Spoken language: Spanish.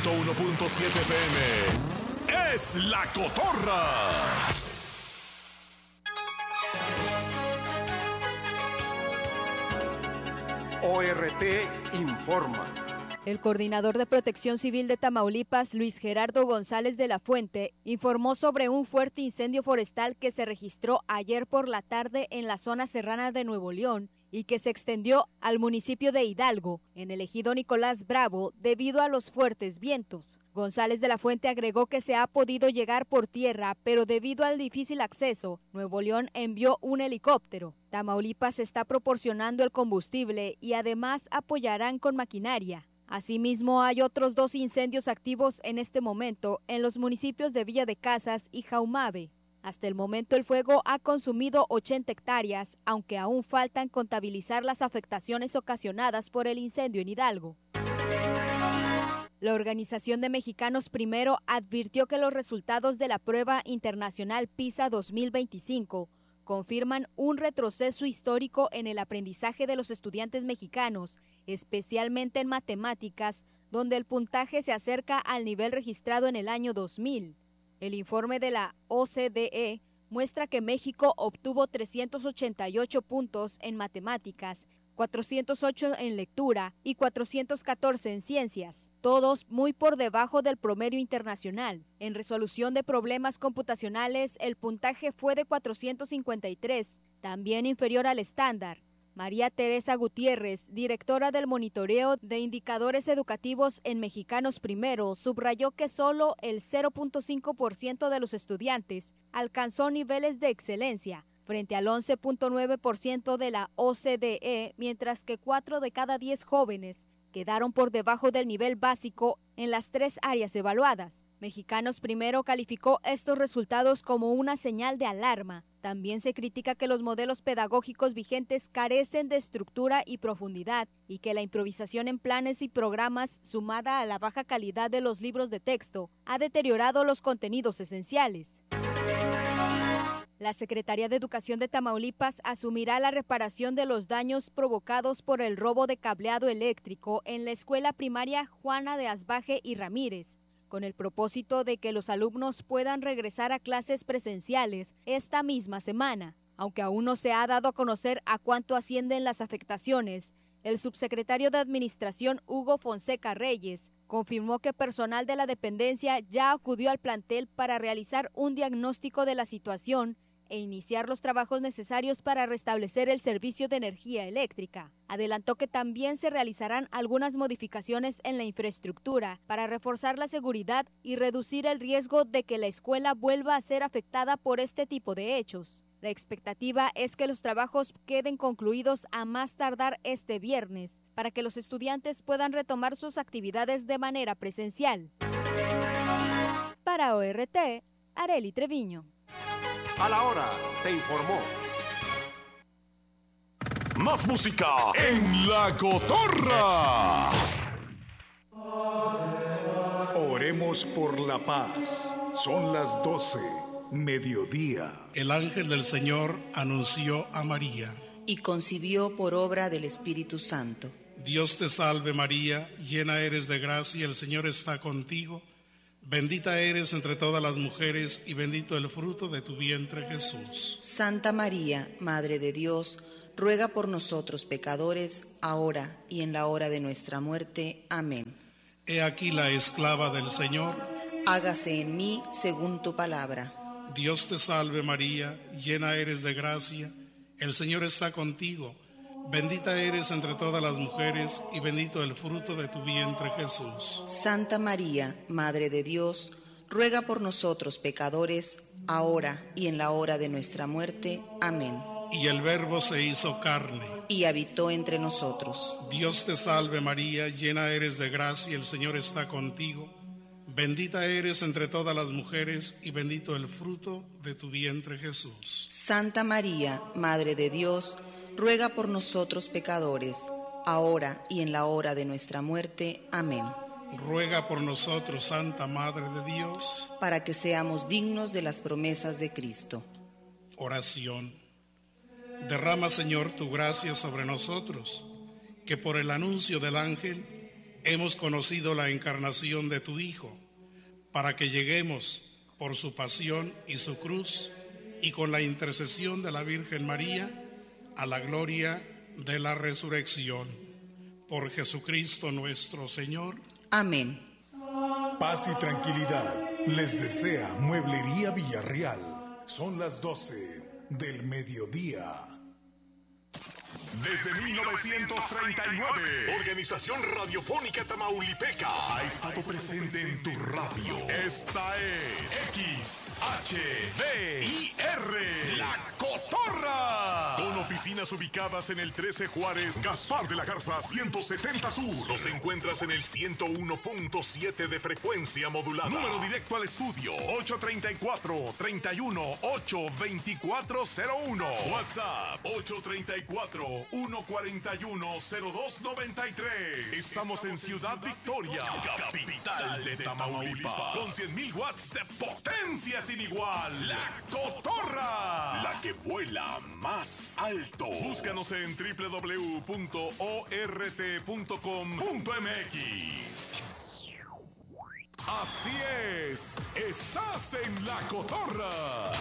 101.7 FM es La Cotorra. ORT informa. El coordinador de Protección Civil de Tamaulipas, Luis Gerardo González de la Fuente, informó sobre un fuerte incendio forestal que se registró ayer por la tarde en la zona serrana de Nuevo León y que se extendió al municipio de Hidalgo, en el ejido Nicolás Bravo, debido a los fuertes vientos. González de la Fuente agregó que se ha podido llegar por tierra, pero debido al difícil acceso, Nuevo León envió un helicóptero. Tamaulipas está proporcionando el combustible y además apoyarán con maquinaria. Asimismo, hay otros 2 incendios activos en este momento en los municipios de Villa de Casas y Jaumabe. Hasta el momento el fuego ha consumido 80 hectáreas, aunque aún faltan contabilizar las afectaciones ocasionadas por el incendio en Hidalgo. La Organización de Mexicanos Primero advirtió que los resultados de la prueba internacional PISA 2025 confirman un retroceso histórico en el aprendizaje de los estudiantes mexicanos, especialmente en matemáticas, donde el puntaje se acerca al nivel registrado en el año 2000. El informe de la OCDE muestra que México obtuvo 388 puntos en matemáticas, 408 en lectura y 414 en ciencias, todos muy por debajo del promedio internacional. En resolución de problemas computacionales, el puntaje fue de 453, también inferior al estándar. María Teresa Gutiérrez, directora del Monitoreo de Indicadores Educativos en Mexicanos Primero, subrayó que solo el 0.5% de los estudiantes alcanzó niveles de excelencia, frente al 11.9% de la OCDE, mientras que 4 de cada 10 jóvenes quedaron por debajo del nivel básico en las 3 áreas evaluadas. Mexicanos Primero calificó estos resultados como una señal de alarma. También se critica que los modelos pedagógicos vigentes carecen de estructura y profundidad y que la improvisación en planes y programas, sumada a la baja calidad de los libros de texto, ha deteriorado los contenidos esenciales. La Secretaría de Educación de Tamaulipas asumirá la reparación de los daños provocados por el robo de cableado eléctrico en la escuela primaria Juana de Asbaje y Ramírez, con el propósito de que los alumnos puedan regresar a clases presenciales esta misma semana. Aunque aún no se ha dado a conocer a cuánto ascienden las afectaciones, el subsecretario de Administración Hugo Fonseca Reyes confirmó que personal de la dependencia ya acudió al plantel para realizar un diagnóstico de la situación e iniciar los trabajos necesarios para restablecer el servicio de energía eléctrica. Adelantó que también se realizarán algunas modificaciones en la infraestructura para reforzar la seguridad y reducir el riesgo de que la escuela vuelva a ser afectada por este tipo de hechos. La expectativa es que los trabajos queden concluidos a más tardar este viernes, para que los estudiantes puedan retomar sus actividades de manera presencial. Para ORT, Arely Treviño. A la hora, te informó. Más música en La Cotorra. Oremos por la paz. Son las 12, mediodía. El ángel del Señor anunció a María. Y concibió por obra del Espíritu Santo. Dios te salve María, llena eres de gracia, el Señor está contigo. Bendita eres entre todas las mujeres y bendito el fruto de tu vientre Jesús. Santa María, Madre de Dios, ruega por nosotros pecadores, ahora y en la hora de nuestra muerte. Amén. He aquí la esclava del Señor. Hágase en mí según tu palabra. Dios te salve María, llena eres de gracia, el Señor está contigo. Bendita eres entre todas las mujeres y bendito el fruto de tu vientre Jesús. Santa María, Madre de Dios, ruega por nosotros pecadores, ahora y en la hora de nuestra muerte. Amén. Y el Verbo se hizo carne y habitó entre nosotros. Dios te salve María, llena eres de gracia, el Señor está contigo. Bendita eres entre todas las mujeres y bendito el fruto de tu vientre Jesús. Santa María, Madre de Dios, ruega por nosotros pecadores, ahora y en la hora de nuestra muerte. Amén. Ruega por nosotros, Santa Madre de Dios, para que seamos dignos de las promesas de Cristo. Oración. Derrama, Señor, tu gracia sobre nosotros, que por el anuncio del ángel hemos conocido la encarnación de tu Hijo, para que lleguemos por su pasión y su cruz, y con la intercesión de la Virgen María, a la gloria de la resurrección. Por Jesucristo nuestro Señor. Amén. Paz y tranquilidad les desea Mueblería Villarreal. Son las 12 del mediodía. Desde 1939, Organización Radiofónica Tamaulipeca ha estado presente en tu radio. Esta es XHVIR, La Cotorra. Con oficinas ubicadas en el 13 Juárez, Gaspar de la Garza 170 Sur. Nos encuentras en el 101.7 de frecuencia modulada. Número directo al estudio 834-31-82401. WhatsApp 834-141-0293. Estamos en Ciudad Victoria, capital de Tamaulipas, con 100.000 watts de potencia sin igual. La Cotorra, la que vuela más alto. Búscanos en www.ort.com.mx. Así es, estás en La Cotorra.